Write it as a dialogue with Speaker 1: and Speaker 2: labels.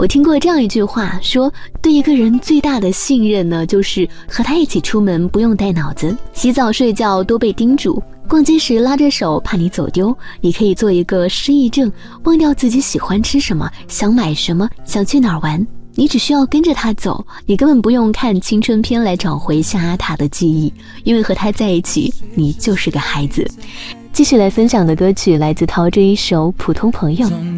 Speaker 1: 我听过这样一句话，说对一个人最大的信任呢，就是和他一起出门不用带脑子，洗澡睡觉都被叮嘱，逛街时拉着手怕你走丢。你可以做一个失忆症，忘掉自己喜欢吃什么，想买什么，想去哪儿玩，你只需要跟着他走，你根本不用看青春片来找回象牙塔的记忆，因为和他在一起你就是个孩子。继续来分享的歌曲来自陶喆一首《普通朋友》。